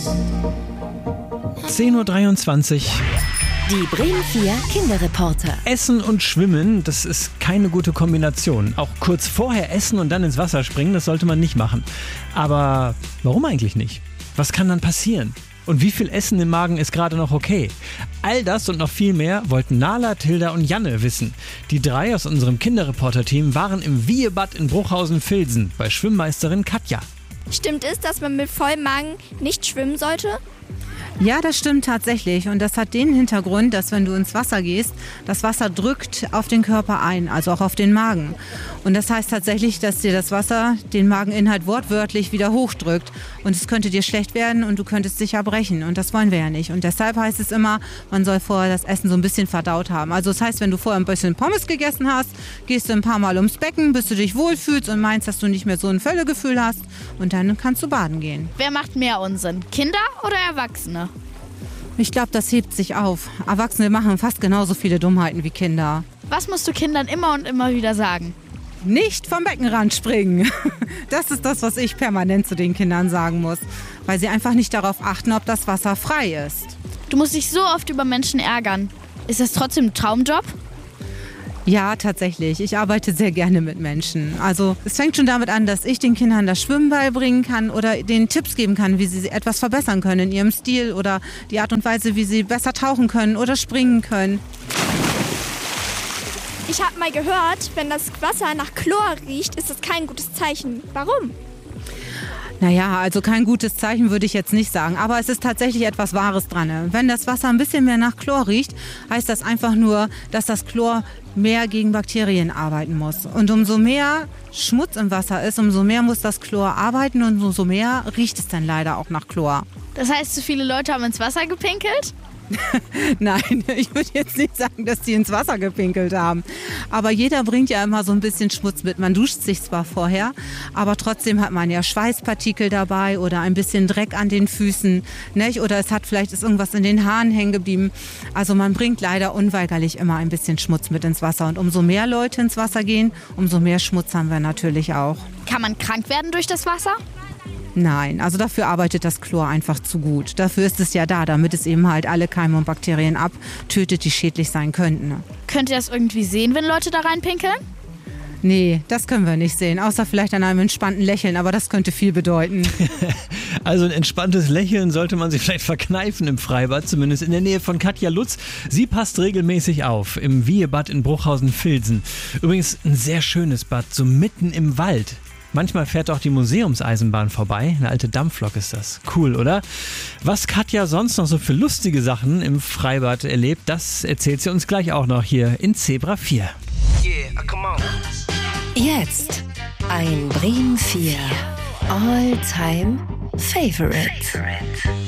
10:23 Uhr. Die Bremen 4 Kinderreporter. Essen und Schwimmen, das ist keine gute Kombination. Auch kurz vorher essen und dann ins Wasser springen, das sollte man nicht machen. Aber warum eigentlich nicht? Was kann dann passieren? Und wie viel Essen im Magen ist gerade noch okay? All das und noch viel mehr wollten Nala, Tilda und Janne wissen. Die 3 aus unserem Kinderreporter-Team waren im Wiehebad in Bruchhausen-Vilsen bei Schwimmmeisterin Katja. Stimmt es, dass man mit vollem Magen nicht schwimmen sollte? Ja, das stimmt tatsächlich. Und das hat den Hintergrund, dass wenn du ins Wasser gehst, das Wasser drückt auf den Körper ein, also auch auf den Magen. Und das heißt tatsächlich, dass dir das Wasser den Mageninhalt wortwörtlich wieder hochdrückt. Und es könnte dir schlecht werden und du könntest dich erbrechen. Und das wollen wir ja nicht. Und deshalb heißt es immer, man soll vorher das Essen so ein bisschen verdaut haben. Also das heißt, wenn du vorher ein bisschen Pommes gegessen hast, gehst du ein paar Mal ums Becken, bis du dich wohlfühlst und meinst, dass du nicht mehr so ein Völlegefühl hast. Und dann kannst du baden gehen. Wer macht mehr Unsinn? Kinder oder Erwachsene? Ich glaube, das hebt sich auf. Erwachsene machen fast genauso viele Dummheiten wie Kinder. Was musst du Kindern immer und immer wieder sagen? Nicht vom Beckenrand springen. Das ist das, was ich permanent zu den Kindern sagen muss. Weil sie einfach nicht darauf achten, ob das Wasser frei ist. Du musst dich so oft über Menschen ärgern. Ist das trotzdem ein Traumjob? Ja, tatsächlich. Ich arbeite sehr gerne mit Menschen. Also es fängt schon damit an, dass ich den Kindern das Schwimmen beibringen kann oder denen Tipps geben kann, wie sie etwas verbessern können in ihrem Stil oder die Art und Weise, wie sie besser tauchen können oder springen können. Ich habe mal gehört, wenn das Wasser nach Chlor riecht, ist das kein gutes Zeichen. Warum? Naja, also kein gutes Zeichen würde ich jetzt nicht sagen, aber es ist tatsächlich etwas Wahres dran. Wenn das Wasser ein bisschen mehr nach Chlor riecht, heißt das einfach nur, dass das Chlor mehr gegen Bakterien arbeiten muss. Und umso mehr Schmutz im Wasser ist, umso mehr muss das Chlor arbeiten und umso mehr riecht es dann leider auch nach Chlor. Das heißt, zu viele Leute haben ins Wasser gepinkelt? Nein, ich würde jetzt nicht sagen, dass die ins Wasser gepinkelt haben. Aber jeder bringt ja immer so ein bisschen Schmutz mit. Man duscht sich zwar vorher, aber trotzdem hat man ja Schweißpartikel dabei oder ein bisschen Dreck an den Füßen. Nicht? Oder vielleicht ist irgendwas in den Haaren hängen geblieben. Also man bringt leider unweigerlich immer ein bisschen Schmutz mit ins Wasser. Und umso mehr Leute ins Wasser gehen, umso mehr Schmutz haben wir natürlich auch. Kann man krank werden durch das Wasser? Nein, also dafür arbeitet das Chlor einfach zu gut. Dafür ist es ja da, damit es eben halt alle Keime und Bakterien abtötet, die schädlich sein könnten. Könnt ihr das irgendwie sehen, wenn Leute da reinpinkeln? Nee, das können wir nicht sehen, außer vielleicht an einem entspannten Lächeln, aber das könnte viel bedeuten. Also ein entspanntes Lächeln sollte man sich vielleicht verkneifen im Freibad, zumindest in der Nähe von Katja Lutz. Sie passt regelmäßig auf im Wiehebad in Bruchhausen-Vilsen. Übrigens ein sehr schönes Bad, so mitten im Wald. Manchmal fährt auch die Museumseisenbahn vorbei. Eine alte Dampflok ist das. Cool, oder? Was Katja sonst noch so für lustige Sachen im Freibad erlebt, das erzählt sie uns gleich auch noch hier in Zebra 4. Yeah, come on. Jetzt ein Bremen 4 All-Time Favorite.